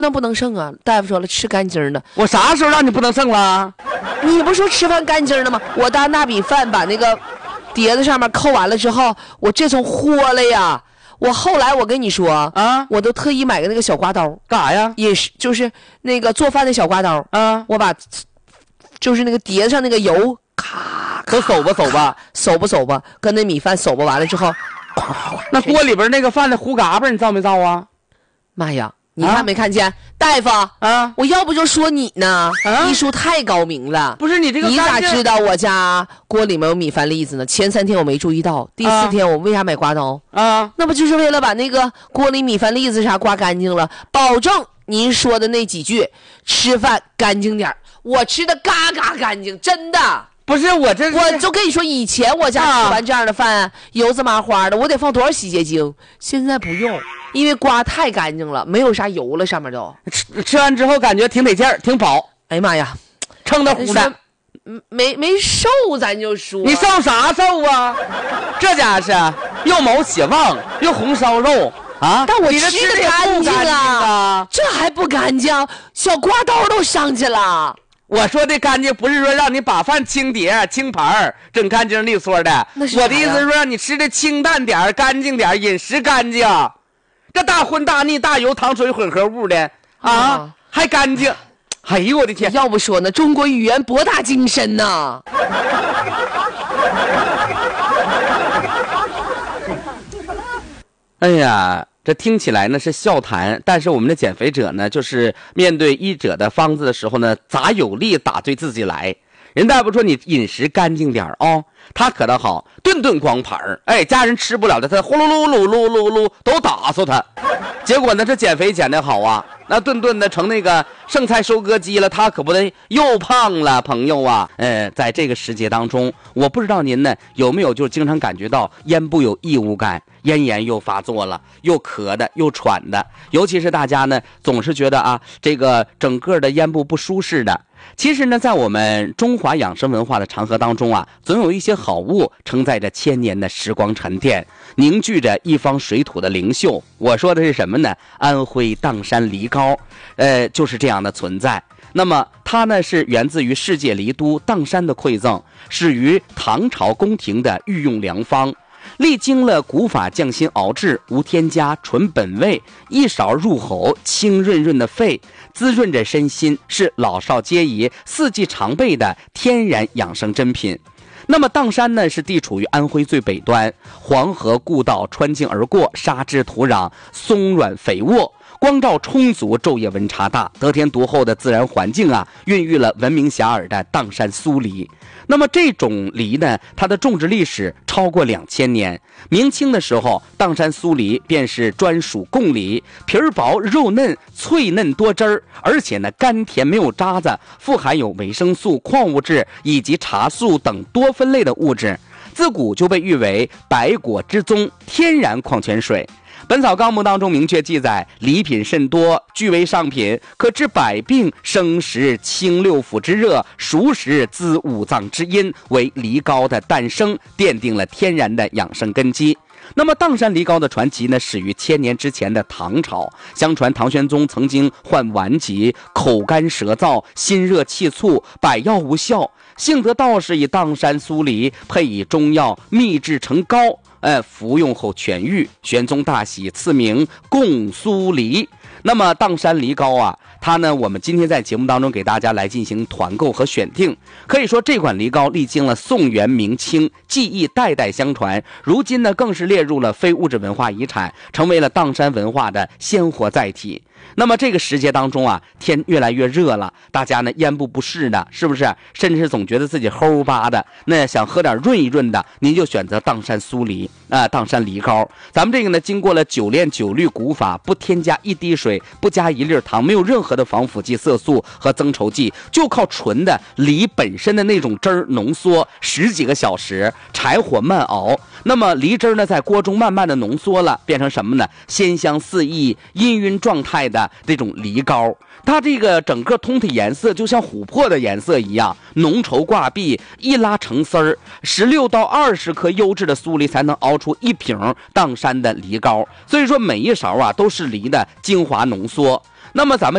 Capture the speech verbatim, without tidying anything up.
那不能剩啊！大夫说了，吃干净的。 我啥时候让你不能剩了？ 你不说吃饭干净的吗？我大那笔饭把那个碟子上面扣完了之后，我这从豁了呀！我后来我跟你说啊， 我都特意买个那个小刮刀， 干啥呀？ 也是就是那个做饭的小刮刀啊， 我把就是那个碟子上那个油咔都手吧手吧手吧手吧，跟那米饭手吧完了之后， 那锅里边那个饭的糊嘎巴你造没造啊？ 妈呀！你看没看见、啊、大夫啊？ 我要不就说你呢，啊、医术太高明了。 不是你这个， 你咋知道我家锅里面有米饭粒子呢？前三天我没注意到，第四天我为啥买刮刀啊？ 那不就是为了把那个锅里米饭粒子啥刮干净了，保证您说的那几句吃饭干净点。我吃的嘎嘎干净，真的。 不是我这， 我就跟你说，以前我家吃完这样的饭、啊、油渍麻花的，我得放多少洗洁精？现在不用。因为刮太干净了，没有啥油了，上面都吃吃完之后感觉挺得劲儿，挺饱。 哎呀妈呀， 撑得糊的， 没没瘦咱就说你瘦啥瘦啊？这家是又毛血旺又红烧肉啊！ 但我吃的干净啊， 啊这还不干净？小刮刀都上去了。 我说的干净不是说让你把饭清碟清盘整干净利索的，我的意思是说让你吃的清淡点干净点，饮食干净。这大荤大腻大油糖水混合物的啊，啊还干净，哎呦我的天！ 要不说呢，中国语言博大精深呐。 哎呀，这听起来呢是笑谈，但是我们的减肥者呢，就是面对医者的方子的时候呢，咋有力打对自己来。人大夫说你饮食干净点啊、哦，他可倒好，顿顿光盘儿，哎，家人吃不了的，他呼噜噜噜噜噜噜都打死他。结果呢，这减肥减得好啊，那顿顿的成那个剩菜收割机了，他可不得又胖了，朋友啊。呃，在这个时节当中，我不知道您呢有没有就经常感觉到咽部有异物感，咽炎又发作了，又咳的又喘的，尤其是大家呢总是觉得啊，这个整个的咽部不舒适的。其实呢，在我们中华养生文化的长河当中啊，总有一些好物承载着千年的时光沉淀，凝聚着一方水土的灵秀。我说的是什么呢？安徽砀山梨膏，呃，就是这样的存在。那么它呢是源自于世界梨都砀山的馈赠，始于唐朝宫廷的御用良方。历经了古法匠心熬制，无添加，纯本味，一勺入喉，清润润的肺，滋润着身心，是老少皆宜、四季常备的天然养生珍品。那么砀山呢是地处于安徽最北端，黄河故道穿境而过，沙质土壤松软肥沃，光照充足，昼夜温差大，得天独厚的自然环境啊，孕育了闻名遐迩的砀山酥梨。那么这种梨呢，它的种植历史超过两千年。明清的时候，砀山酥梨便是专属贡梨，皮儿薄肉嫩，脆嫩多汁儿，而且呢甘甜没有渣子，富含有维生素、矿物质以及茶素等多酚类的物质，自古就被誉为百果之宗，天然矿泉水。本草纲目当中明确记载，梨品甚多，据为上品，可治百病，生食清六腑之热，熟食滋五脏之阴，为梨膏的诞生奠定了天然的养生根基。那么砀山梨膏的传奇呢，始于千年之前的唐朝。相传唐玄宗曾经患顽疾，口干舌燥，心热气促，百药无效，幸得道士以砀山酥梨配以中药秘制成膏，呃，服用后痊愈，玄宗大喜，赐名贡酥梨。那么砀山梨膏啊，它呢，我们今天在节目当中给大家来进行团购和选定。可以说这款梨膏历经了宋元明清，技艺代代相传，如今呢更是列入了非物质文化遗产，成为了砀山文化的鲜活载体。那么这个时节当中啊，天越来越热了，大家呢咽部不适的，是不是？甚至总觉得自己齁巴的，那想喝点润一润的，您就选择砀山酥梨啊、呃，砀山梨膏。咱们这个呢，经过了九炼九滤古法，不添加一滴水，不加一粒糖，没有任何的防腐剂、色素和增稠剂，就靠纯的梨本身的那种汁儿浓缩十几个小时，柴火慢熬。那么梨汁呢，在锅中慢慢的浓缩了，变成什么呢？鲜香四溢、氤氲状态的这种梨膏。它这个整个通体颜色就像琥珀的颜色一样，浓稠挂壁，一拉成丝儿，十六到二十颗优质的酥梨才能熬出一瓶砀山的梨膏。所以说每一勺啊都是梨的精华浓缩。 那么咱们